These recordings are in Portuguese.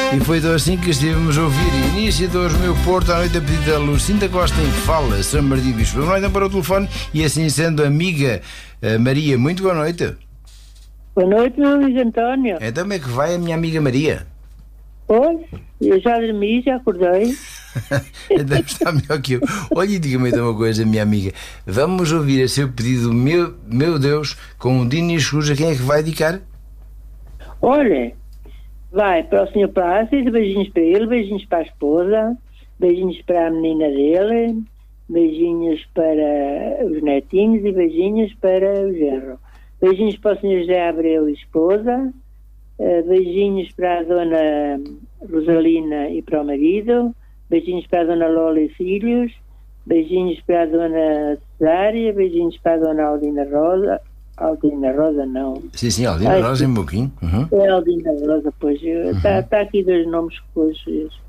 E foi então assim que estivemos a ouvir Início de hoje o meu Porto, à noite a pedido da Lucinda Costa em Fala, São Martim Bispo. Vamos lá então para o telefone e assim sendo, amiga Maria, muito boa noite. Boa noite, meu Luís António. Então como é que vai a minha amiga Maria? Pois, eu já dormi, já acordei. Então está melhor que eu. Olha, e diga-me então uma coisa, minha amiga. Vamos ouvir a seu pedido, meu Deus, com o Dini Escusa. Quem é que vai dedicar? Olha, vai para o Sr. Plácido, beijinhos para ele, beijinhos para a esposa, beijinhos para a menina dele, beijinhos para os netinhos e beijinhos para o genro. Beijinhos para o Sr. José Abreu e esposa, beijinhos para a Dona Rosalina e para o marido, beijinhos para a Dona Lola e filhos, beijinhos para a Dona Cesária, beijinhos para a Dona Aldina Rosa. Aldina Rosa não. Sim, Aldina Rosa em Boquim. É Aldina Rosa, pois. Está aqui dois nomes que depois.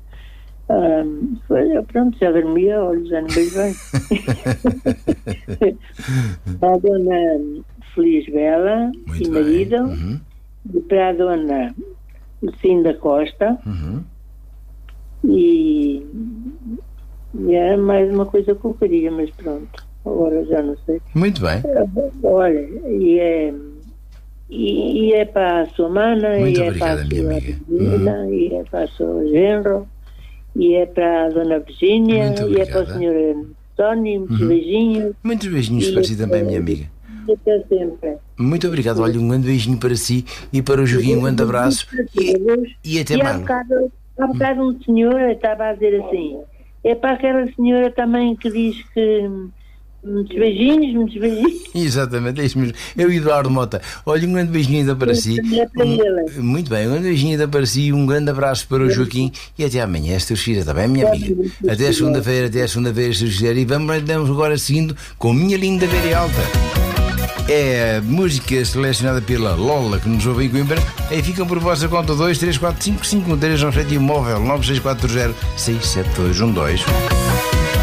Pronto, já dormia, olha, já não vejo bem. Para a Dona Feliz Bela e marido, e para a Dona Lucinda Costa, e era mais uma coisa que eu queria, mas pronto, agora já não sei. Muito bem. Olha, e é para a sua mana, muito e é para a sua menina, e é para a sua genro, e é para a Dona Virgínia, e é para o Sr. António, muitos beijinhos. Muitos beijinhos para si também, minha amiga. Até sempre. Muito obrigado. Olha, um grande beijinho para si e para o Joaquim, um grande abraço e até mais. Há bocado um senhor estava a dizer assim, é para aquela senhora também que diz que muitos beijinhos. Exatamente, é isso mesmo. É o Eduardo Mota. Olha, um grande beijinho ainda para si. Muito bem, um grande beijinho ainda para si, um grande abraço para o Joaquim e até amanhã, se Deus quiser, está bem, minha amiga? Até segunda-feira, se Deus quiser. E vamos agora seguindo com Minha Linda Beira Alta. É a música selecionada pela Lola, que nos ouve em Coimbra. Aí ficam por vossa conta 2, 3, 4, 5, 5, 1, 3, 9, 7 e o móvel 9640 67212.